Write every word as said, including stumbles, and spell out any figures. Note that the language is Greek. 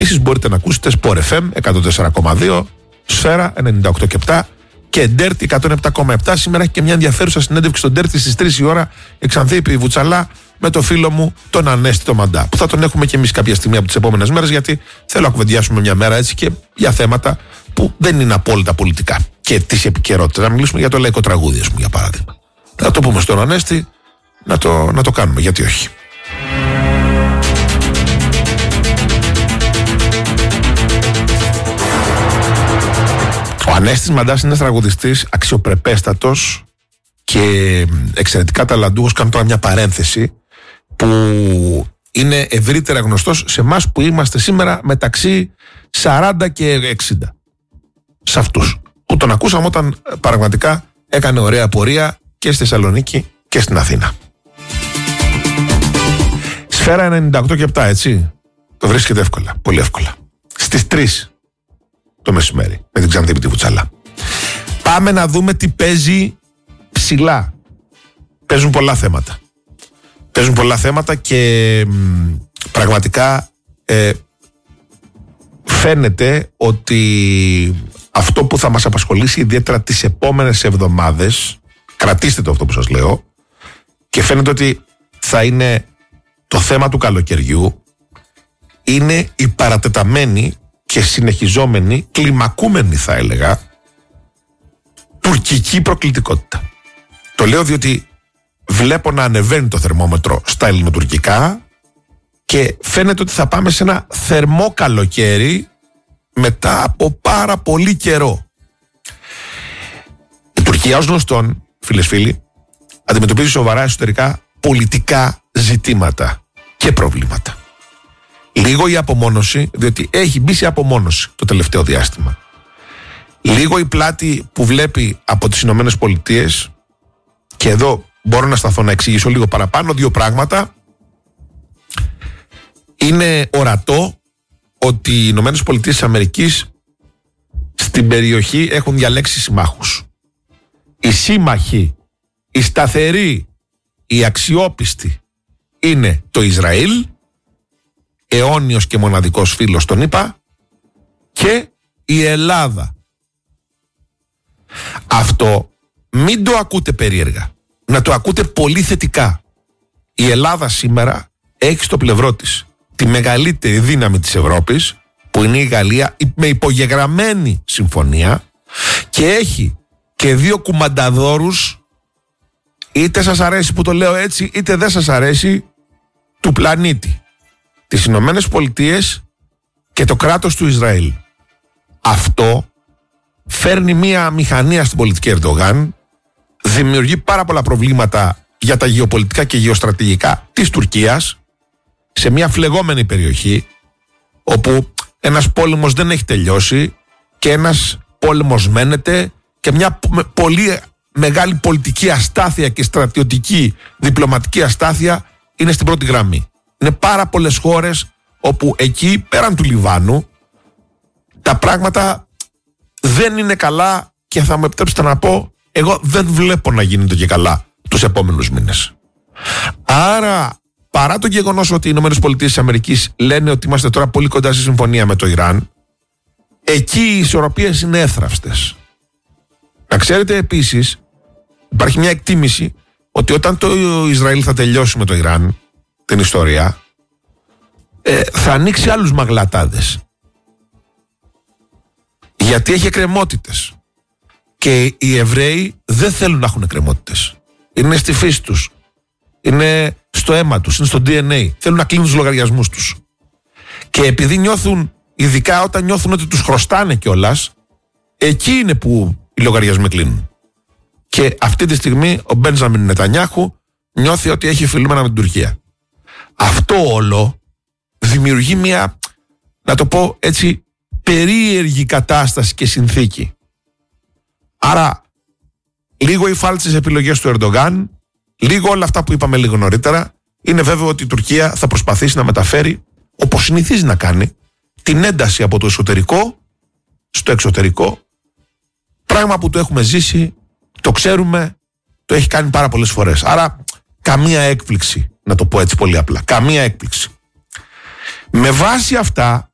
Εσείς μπορείτε να ακούσετε Sport εφ εμ εκατόν τέσσερα κόμμα δύο, Σφαίρα ενενήντα οκτώ κόμμα επτά και Ντέρτη εκατόν επτά κόμμα επτά. Σήμερα έχει και μια ενδιαφέρουσα συνέντευξη στον Ντέρτη στις τρεις η ώρα εξανθήπη Βουτσαλά με το φίλο μου τον Ανέστη το Μαντά. Που θα τον έχουμε και εμείς κάποια στιγμή από τις επόμενες μέρες, γιατί θέλω να κουβεντιάσουμε μια μέρα έτσι και για θέματα που δεν είναι απόλυτα πολιτικά και της επικαιρότητας. Να μιλήσουμε για το λαϊκό τραγούδι, ας πούμε, για παράδειγμα. Θα το πούμε στον Ανέστη να το, να το κάνουμε, γιατί όχι. Ο Ανέστης Μαντάς είναι ένας τραγουδιστής αξιοπρεπέστατος και εξαιρετικά ταλαντούχος. Κάνω τώρα μια παρένθεση, που είναι ευρύτερα γνωστός σε εμάς που είμαστε σήμερα μεταξύ σαράντα και εξήντα. Σε αυτούς που τον ακούσαμε όταν πραγματικά έκανε ωραία πορεία και στη Θεσσαλονίκη και στην Αθήνα. Σφαίρα ενενήντα οκτώ και επτά, έτσι. Το βρίσκεται εύκολα, πολύ εύκολα. Στις τρεις το μεσημέρι με την Ξάνθη τη Βουτσαλά. Πάμε να δούμε τι παίζει ψηλά. Παίζουν πολλά θέματα. Παίζουν πολλά θέματα και μ, πραγματικά ε, φαίνεται ότι αυτό που θα μας απασχολήσει ιδιαίτερα τις επόμενες εβδομάδες, κρατήστε το αυτό που σας λέω, και φαίνεται ότι θα είναι το θέμα του καλοκαιριού, είναι η παρατεταμένη και συνεχιζόμενη, κλιμακούμενη θα έλεγα, τουρκική προκλητικότητα. Το λέω διότι βλέπω να ανεβαίνει το θερμόμετρο στα ελληνοτουρκικά και φαίνεται ότι θα πάμε σε ένα θερμό καλοκαίρι μετά από πάρα πολύ καιρό. Η Τουρκία, ως γνωστόν, φίλες φίλοι, αντιμετωπίζει σοβαρά εσωτερικά πολιτικά ζητήματα και προβλήματα. Λίγο η απομόνωση, διότι έχει μπει σε απομόνωση το τελευταίο διάστημα. Λίγο η πλάτη που βλέπει από τις Ηνωμένες Πολιτείες, και εδώ μπορώ να σταθώ να εξηγήσω λίγο παραπάνω δύο πράγματα. Είναι ορατό ότι οι Ηνωμένες Πολιτείες της Αμερικής στην περιοχή έχουν διαλέξει συμμάχους. Οι σύμμαχοι, οι σταθεροί, οι αξιόπιστοι είναι το Ισραήλ, αιώνιος και μοναδικός φίλος τον είπα, και η Ελλάδα. Αυτό μην το ακούτε περίεργα, να το ακούτε πολύ θετικά. Η Ελλάδα σήμερα έχει στο πλευρό της τη μεγαλύτερη δύναμη της Ευρώπης, που είναι η Γαλλία, με υπογεγραμμένη συμφωνία, και έχει και δύο κουμανταδόρους, είτε σας αρέσει που το λέω έτσι είτε δεν σας αρέσει, του πλανήτη, τις Ηνωμένες Πολιτείες και το κράτος του Ισραήλ. Αυτό φέρνει μία μηχανία στην πολιτική Ερντογάν, δημιουργεί πάρα πολλά προβλήματα για τα γεωπολιτικά και γεωστρατηγικά της Τουρκίας, σε μια φλεγόμενη περιοχή όπου ένας πόλεμος δεν έχει τελειώσει και ένας πόλεμος μένεται, και μια πολύ μεγάλη πολιτική αστάθεια και στρατιωτική διπλωματική αστάθεια είναι στην πρώτη γραμμή. Είναι πάρα πολλές χώρες όπου εκεί πέραν του Λιβάνου τα πράγματα δεν είναι καλά, και θα μου επιτρέψετε να πω, εγώ δεν βλέπω να γίνεται και καλά τους επόμενους μήνες. Άρα, παρά το γεγονός ότι οι Ηνωμένες Πολιτείες της Αμερικής λένε ότι είμαστε τώρα πολύ κοντά στη συμφωνία με το Ιράν, εκεί οι ισορροπίες είναι εύθραυστες. Να ξέρετε επίσης, υπάρχει μια εκτίμηση ότι όταν το Ισραήλ θα τελειώσει με το Ιράν την ιστορία, ε, θα ανοίξει άλλους μαγλατάδες. Γιατί έχει εκκρεμότητες. Και οι Εβραίοι δεν θέλουν να έχουν εκκρεμότητες. Είναι στη φύση τους. Είναι στο αίμα τους, είναι στο ντι εν έι. Θέλουν να κλείνουν τους λογαριασμούς τους. Και επειδή νιώθουν, ειδικά όταν νιώθουν ότι τους χρωστάνε κιόλας, εκεί είναι που οι λογαριασμοί κλείνουν. Και αυτή τη στιγμή ο Μπέντζαμιν Νετανιάχου νιώθει ότι έχει φιλούμενα με την Τουρκία. Αυτό όλο δημιουργεί μια, να το πω έτσι, περίεργη κατάσταση και συνθήκη. Άρα, λίγο οι φάλτσες επιλογές του Ερντογάν, λίγο όλα αυτά που είπαμε λίγο νωρίτερα. Είναι βέβαιο ότι η Τουρκία θα προσπαθήσει να μεταφέρει, όπως συνηθίζει να κάνει, την ένταση από το εσωτερικό στο εξωτερικό. Πράγμα που το έχουμε ζήσει, το ξέρουμε, το έχει κάνει πάρα πολλές φορές. Άρα, καμία έκπληξη, να το πω έτσι πολύ απλά. Καμία έκπληξη. Με βάση αυτά,